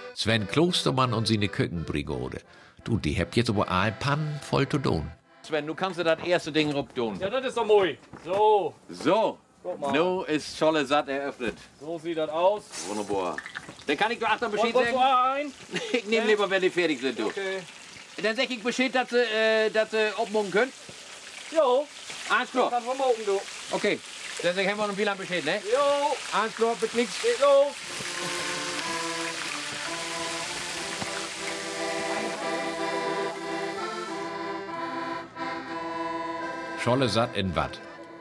Sven Klostermann und seine Küchenbrigade. Du, die habt jetzt aber eine Panne voll zu tun. Sven, du kannst das erste Ding rup tun. Ja, das ist doch moi. So. So, nun ist Scholle satt eröffnet. So sieht das aus. Wunderbar. Dann kann ich dir achter Bescheid Wolltest sagen. du ein? Ich nehme lieber, wenn die fertig sind, du. Okay. Dann sag ich Bescheid, dass sie abmucken könnt. Jo. Alles klar. Kann vermogen, du. Okay. Dann sag ich mal noch wie lange Bescheid, ne? Jo. Alles klar, beklickt. Geht los. Scholle satt in Watt.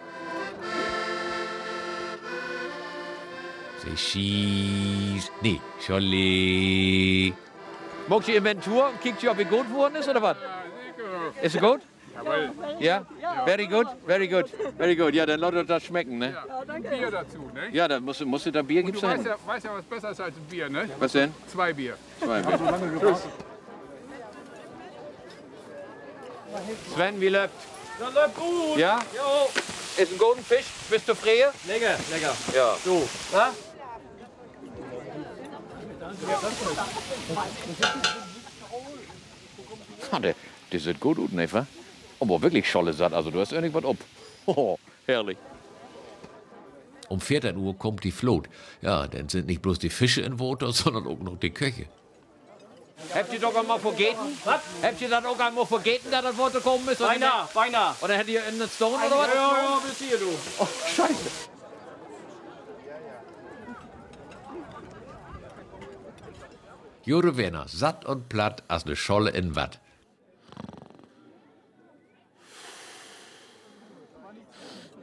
Sie schießt. Nee, Scholle. Machst du Inventur und kickst du, ob es gut geworden ist, oder was? Ist es gut? Ja? Very good, very good, very good. Ja, dann lass uns das schmecken, ne? Bier dazu, ne? Ja, dann musst du da Bier, gibt's Du da weißt hin? ja, was besser ist als ein Bier, ne? Was denn? 2 Bier. Zwei Bier. Sven, wie läuft? Das läuft gut. Ja? Jo. Ist ein guter Fisch? Bist du froh? Lecker, lecker. Ja. Du. Na? Die sieht gut aus, ne? Aber wirklich Scholle satt, also du hast irgendwas ab. Oh, herrlich. Um 14 Uhr kommt die Flut. Ja, dann sind nicht bloß die Fische in Water, sondern auch noch die Köche. Habt ihr doch einmal vergessen? Was? Habt ihr das auch einmal vergessen, dass das Wort gekommen ist? Oder Beinahe, beinahe. Oder hättet ihr in den Stone oder was? Ja, bis hier, du. Oh, scheiße. Jure Werner, satt und platt als ne Scholle in Watt.